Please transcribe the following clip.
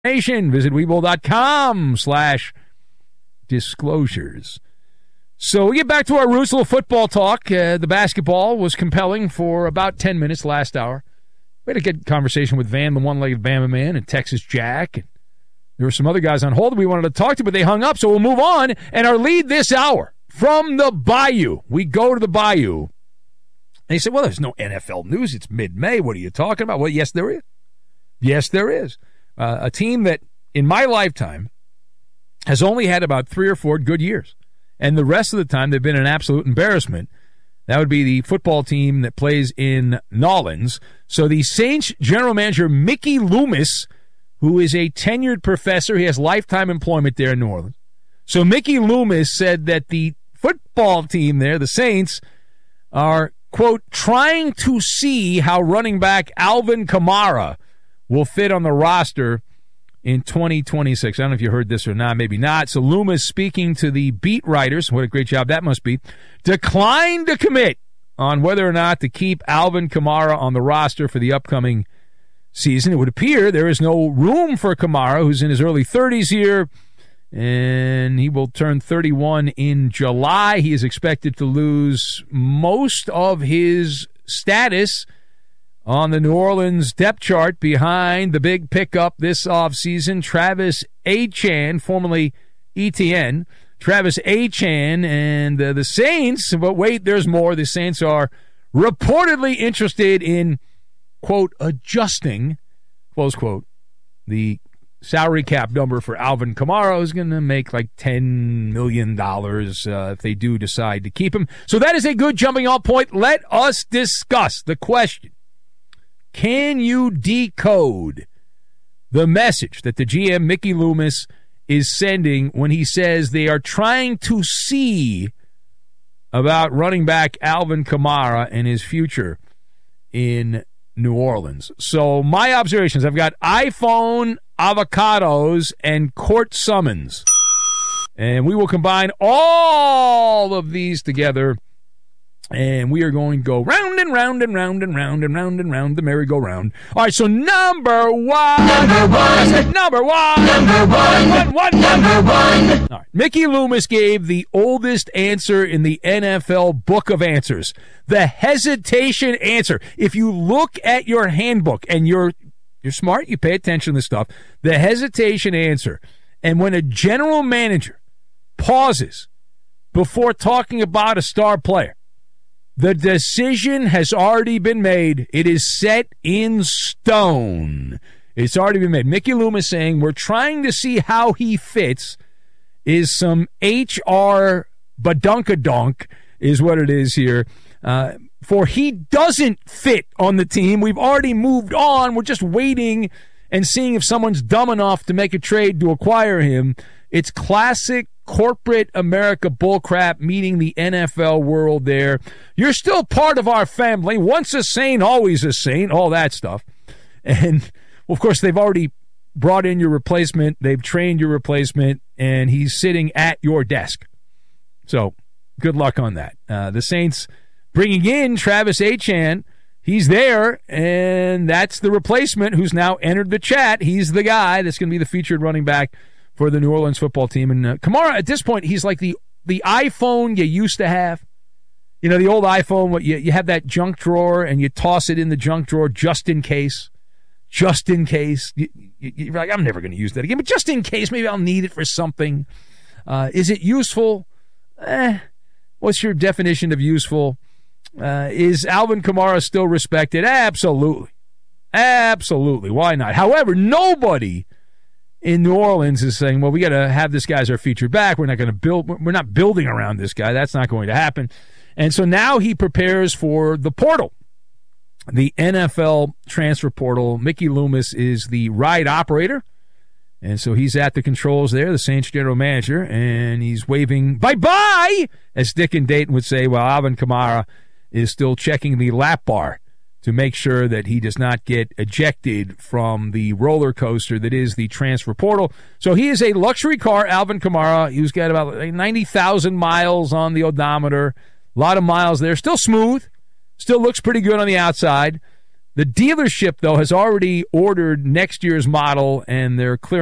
Visit Webull.com/disclosures. So we get back to our roots, a little football talk. The basketball was compelling for about 10 minutes last hour. We had a good conversation with Van, the one-legged Bama man, and Texas Jack. And there were some other guys on hold that we wanted to talk to, but they hung up, so we'll move on. And our lead this hour, from the Bayou. We go to the Bayou. And he said, well, there's no NFL news. It's mid-May. What are you talking about? Well, yes, there is. Yes, there is. A team that, in my lifetime, has only had about 3 or 4 good years. And the rest of the time, they've been an absolute embarrassment. That would be the football team that plays in Nolens. So the Saints general manager, Mickey Loomis, who is a tenured professor, he has lifetime employment there in New Orleans. So Mickey Loomis said that the football team there, the Saints, are, quote, trying to see how running back Alvin Kamara will fit on the roster in 2026. I don't know if you heard this or not, maybe not. So Loomis, speaking to the beat writers, what a great job that must be, declined to commit on whether or not to keep Alvin Kamara on the roster for the upcoming season. It would appear there is no room for Kamara, who's in his early 30s here, and he will turn 31 in July. He is expected to lose most of his status on the New Orleans depth chart behind the big pickup this offseason, Travis Etienne, formerly ETN. Travis Etienne and the Saints, but wait, there's more. The Saints are reportedly interested in, quote, adjusting, close quote, the salary cap number for Alvin Kamara is going to make like $10 million if they do decide to keep him. So that is a good jumping off point. Let us discuss the question. Can you decode the message that the GM, Mickey Loomis, is sending when he says they are trying to see about running back Alvin Kamara and his future in New Orleans? So my observations, I've got iPhone, avocados, and court summons. And we will combine all of these together, and we are going to go round and round and round and round and round and round the merry-go-round. All right, so number one. All right, Mickey Loomis gave the oldest answer in the NFL Book of Answers, the hesitation answer. If you look at your handbook, and you're smart, you pay attention to this stuff, the hesitation answer. And when a general manager pauses before talking about a star player, the decision has already been made. It is set in stone. It's already been made. Mickey Loomis saying we're trying to see how he fits is some HR badunkadonk is what it is here. For he doesn't fit on the team. We've already moved on. We're just waiting and seeing if someone's dumb enough to make a trade to acquire him. It's classic corporate America bullcrap meeting the NFL world there. You're still part of our family. Once a Saint, always a Saint, all that stuff. And, well, of course, they've already brought in your replacement. They've trained your replacement, and he's sitting at your desk. So good luck on that. The Saints bringing in Travis Etienne. He's there, and that's the replacement who's now entered the chat. He's the guy that's going to be the featured running back for the New Orleans football team. And Kamara, at this point, he's like the iPhone you used to have. You know, the old iPhone, what you have that junk drawer, and you toss it in the junk drawer just in case. Just in case. You're like, I'm never going to use that again, but just in case, maybe I'll need it for something. Is it useful? What's your definition of useful? Is Alvin Kamara still respected? Absolutely. Absolutely. Why not? However, nobody in New Orleans is saying, well, we got to have this guy as our featured back. We're not going to build. We're not building around this guy. That's not going to happen. And so now he prepares for the portal, the NFL transfer portal. Mickey Loomis is the ride operator. And so he's at the controls there, the Saints general manager, and he's waving bye-bye, as Dick and Dayton would say, while Alvin Kamara is still checking the lap bar to make sure that he does not get ejected from the roller coaster that is the transfer portal. So he is a luxury car, Alvin Kamara. He's got about 90,000 miles on the odometer. A lot of miles there. Still smooth. Still looks pretty good on the outside. The dealership, though, has already ordered next year's model, and they're clearing